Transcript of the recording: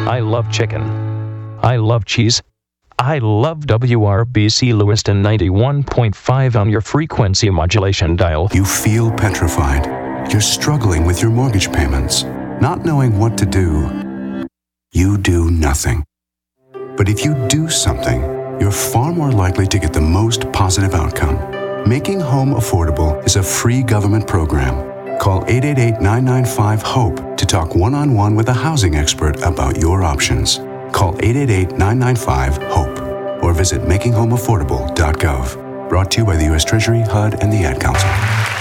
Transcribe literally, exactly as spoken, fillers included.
I love chicken. I love cheese. I love W R B C Lewiston ninety-one point five on your frequency modulation dial. You feel petrified. You're struggling with your mortgage payments, not knowing what to do. You do nothing. But if you do something, you're far more likely to get the most positive outcome. Making Home Affordable is a free government program. Call eight eight eight, nine nine five, HOPE to talk one-on-one with a housing expert about your options. Call eight eight eight, nine nine five, HOPE or visit making home affordable dot gov. Brought to you by the U S Treasury, H U D, and the Ad Council.